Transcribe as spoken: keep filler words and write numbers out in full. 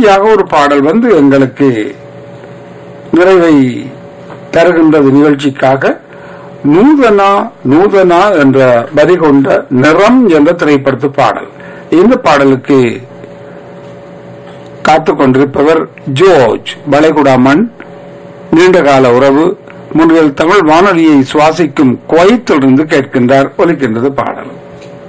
இறுதியாக ஒரு பாடல் வந்து எங்களுக்கு நிறைவை தருகின்றது நிகழ்ச்சிக்காக. நூதனா நூதனா என்ற வரி கொண்ட நிறம் என்ற திரைப்படத்து பாடல். இந்த பாடலுக்கு காத்துக் கொண்டிருப்பவர் ஜோர்ஜ் வளைகுடாமன், நீண்டகால உறவு, முன்னில் தமிழ் வானொலியை சுவாசிக்கும் குவைத்திலிருந்து கேட்கின்றார். ஒலிக்கின்றது பாடல்.